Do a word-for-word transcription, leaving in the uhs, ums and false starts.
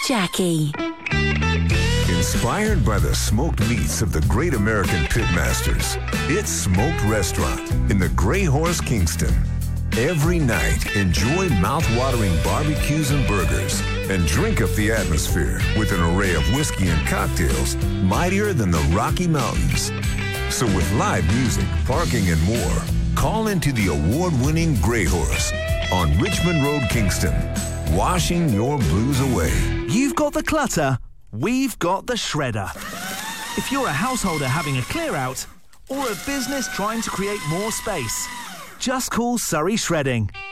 Jackie. Inspired by the smoked meats of the great American pitmasters, it's Smoked Restaurant in the Grey Horse, Kingston. Every night, enjoy mouth-watering barbecues and burgers and drink up the atmosphere with an array of whiskey and cocktails mightier than the Rocky Mountains. So with live music, parking, and more, call into the award-winning Grey Horse on Richmond Road, Kingston, washing your blues away. You've got the clutter, we've got the shredder. If you're a householder having a clear out or a business trying to create more space, just call Surrey Shredding.